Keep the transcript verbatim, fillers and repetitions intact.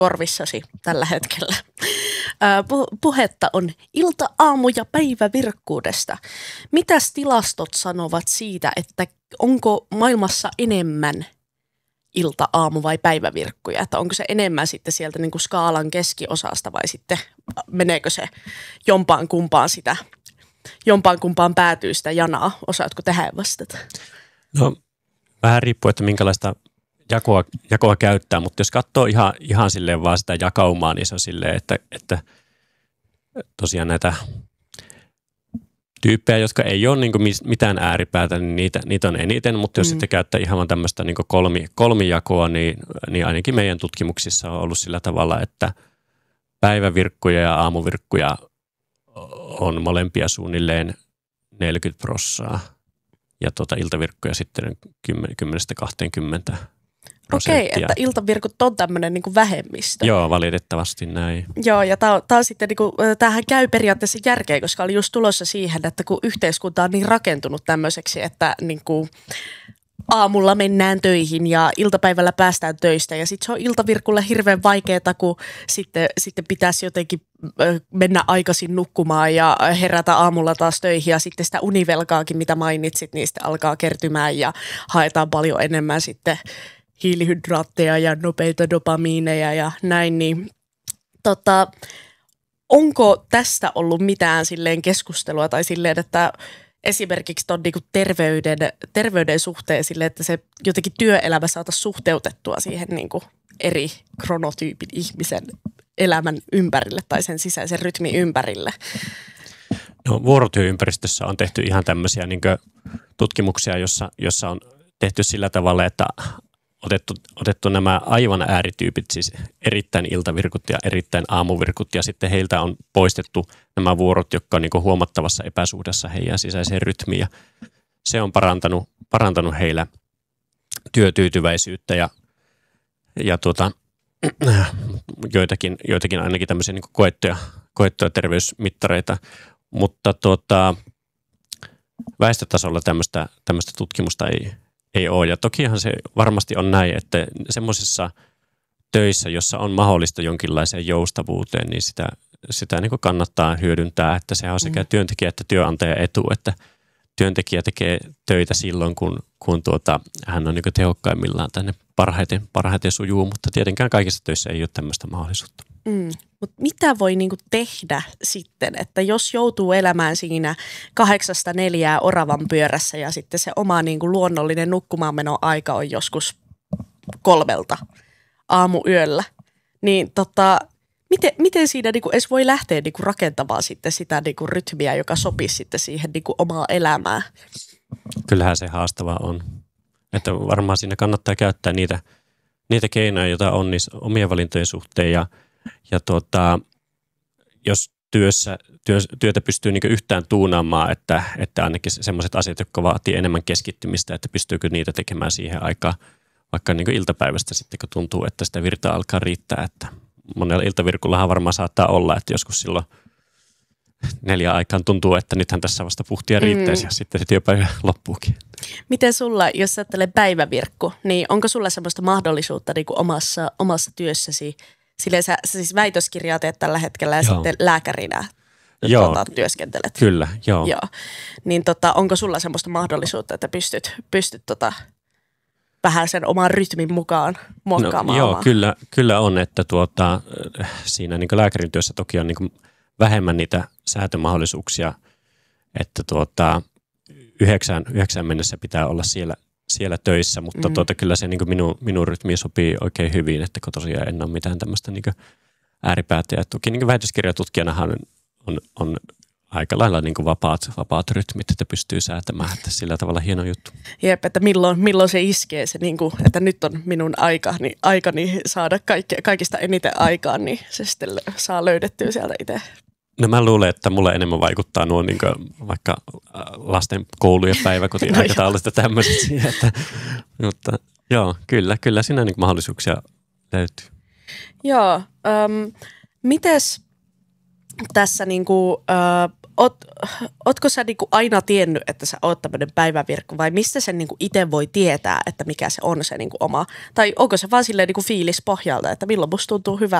korvissasi tällä hetkellä. Puhetta on ilta, aamu ja päivä virkkuudesta. Mitäs tilastot sanovat siitä, että onko maailmassa enemmän ilta, aamu vai päivävirkkuja? Että onko se enemmän sitten sieltä niin kuin skaalan keskiosasta vai sitten meneekö se jompaan kumpaan sitä, jompaan kumpaan päätyy sitä janaa? Osaatko tähän vastata? No vähän riippuu, että minkälaista jakoa, jakoa käyttää, mutta jos katsoo ihan, ihan silleen vaan sitä jakaumaa, niin se on silleen, että, että tosiaan näitä tyyppejä, jotka ei ole niin kuin mitään ääripäätä, niin niitä, niitä on eniten, mutta jos mm. sitten käyttää ihan vaan tämmöistä niin kuin kolmi, kolmijakoa, niin, niin ainakin meidän tutkimuksissa on ollut sillä tavalla, että päivävirkkuja ja aamuvirkkuja on molempia suunnilleen neljäkymmentä prosenttia ja tuota iltavirkkuja sitten kymmenestä kaksikymmentä prosenttia. Okei, että iltavirkut on tämmöinen niin kuin vähemmistö. Joo, valitettavasti näin. Joo, ja tämä on sitten, niin kuin, tämähän käy periaatteessa järkeä, koska oli just tulossa siihen, että kun yhteiskunta on niin rakentunut tämmöiseksi, että niin kuin aamulla mennään töihin ja iltapäivällä päästään töistä ja sitten se on iltavirkulle hirveän vaikeaa, kun sitten, sitten pitäisi jotenkin mennä aikaisin nukkumaan ja herätä aamulla taas töihin ja sitten sitä univelkaakin, mitä mainitsit, niin sitten alkaa kertymään ja haetaan paljon enemmän sitten hiilihydraatteja ja nopeita dopamiineja ja näin, niin tota, onko tästä ollut mitään silleen keskustelua tai silleen, että esimerkiksi tuon niinku terveyden, terveyden suhteen silleen, että se jotenkin työelämä saataisiin suhteutettua siihen niinku eri kronotyypin ihmisen elämän ympärille tai sen sisäisen rytmin ympärille? No, vuorotyöympäristössä on tehty ihan tämmöisiä niin kuin tutkimuksia, jossa, jossa on tehty sillä tavalla, että Otettu, otettu nämä aivan äärityypit, siis erittäin iltavirkut ja erittäin aamuvirkut, ja sitten heiltä on poistettu nämä vuorot, jotka on niin kuin huomattavassa epäsuhdassa heidän sisäiseen rytmiin, ja se on parantanut, parantanut heillä työtyytyväisyyttä ja, ja tuota, joitakin, joitakin ainakin tämmöisiä niin kuin koettuja, koettuja terveysmittareita, mutta tuota, väestötasolla tämmöistä, tämmöistä tutkimusta ei Ei ole, ja tokihan se varmasti on näin, että semmoisissa töissä, jossa on mahdollista jonkinlaiseen joustavuuteen, niin sitä, sitä niin kuin kannattaa hyödyntää, että sehän on sekä työntekijä että työnantaja etu, että työntekijä tekee töitä silloin, kun, kun tuota, hän on niin kuin tehokkaimmillaan tänne parhaiten, parhaiten sujuu, mutta tietenkään kaikissa töissä ei ole tämmöistä mahdollisuutta. Mm. Mutta mitä voi niinku tehdä sitten, että jos joutuu elämään siinä kahdeksasta neljää oravan pyörässä ja sitten se oma niinku luonnollinen nukkumaanmenon aika on joskus kolmelta aamuyöllä, niin tota, miten, miten siinä niinku edes voi lähteä niinku rakentamaan sitten sitä niinku rytmiä, joka sopisi sitten siihen niinku omaa elämään? Kyllähän se haastavaa on, että varmaan siinä kannattaa käyttää niitä, niitä keinoja, joita on niissä omien valintojen suhteen ja Ja tuota, jos työssä, työ, työtä pystyy niin yhtään tuunaamaan, että, että ainakin sellaiset asiat, jotka vaatii enemmän keskittymistä, että pystyykö niitä tekemään siihen aikaan, vaikka niin iltapäivästä sitten, kun tuntuu, että sitä virtaa alkaa riittää. Että monella iltavirkullahan varmaan saattaa olla, että joskus silloin neljä aikaan tuntuu, että nythän tässä vasta puhtia riittäisi mm. ja sitten se työpäivä loppuukin. Miten sulla, jos ajattelee päivävirkku, niin onko sulla semmoista mahdollisuutta niin kuin omassa, omassa työssäsi? Silleen sä, sä siis väitöskirjaa teet tällä hetkellä ja joo. sitten lääkärinä tuota, työskentelet. Kyllä, joo. joo. Niin tota, onko sulla semmoista mahdollisuutta, että pystyt, pystyt tota, vähän sen oman rytmin mukaan muokkaamaan? No, joo, kyllä, kyllä on, että tuota, siinä niin lääkärin työssä toki on niin vähemmän niitä säätömahdollisuuksia, että tuota, yhdeksään, yhdeksään mennessä pitää olla siellä siellä töissä, mutta mm. tuota, kyllä se niin minun, minun rytmiin sopii oikein hyvin, että kun tosiaan en ole mitään tämmöistä niin ääripäätä. Ja toki niin väitöskirjatutkijanahan on, on, on aika lailla niin vapaat, vapaat rytmit, että pystyy säätämään, että sillä tavalla hieno juttu. Jep, että milloin, milloin se iskee se, niin kuin, että nyt on minun aika, niin, aikani saada kaikki, kaikista eniten aikaa, niin se sitten saa löydettyä sieltä itse. No mä luulen, että mulle enemmän vaikuttaa nuo niin vaikka lasten koulu- ja päiväkotiaikataulut ja tämmöiset siihen, että, mutta joo, kyllä, kyllä siinä niin mahdollisuuksia löytyy. Joo, ähm, mites tässä niin kuin, äh, oot, ootko sä niinku aina tiennyt, että sä oot tämmöinen päivävirkku vai mistä sen niinku itse voi tietää, että mikä se on se niinku oma? Tai onko se vaan silleen niinku fiilis pohjalta, että milloin musta tuntuu hyvältä